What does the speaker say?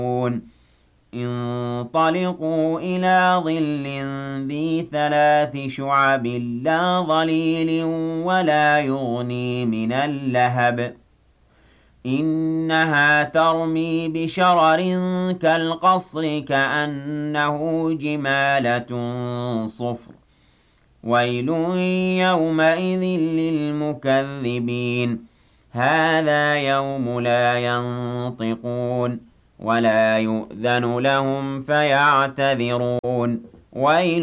انطلقوا إلى ظل ذي 3 شعب لا ظليل ولا يغني من اللهب إنها ترمي بشرر كالقصر كأنه جمالة صفر ويل يومئذ للمكذبين هذا يوم لا ينطقون ولا يؤذن لهم فيعتذرون ويل